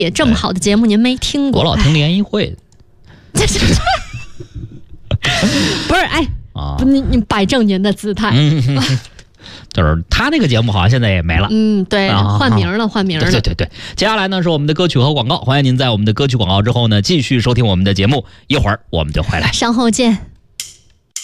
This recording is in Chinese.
这么好的节目您没听过？ 我老听联谊会。 不是，你摆正您的姿态。 就是他那个节目好像现在也没了。 对，换名了。 对。接下来呢是我们的歌曲和广告，欢迎您在我们的歌曲广告之后呢继续收听我们的节目，一会儿我们就回来， 稍后见。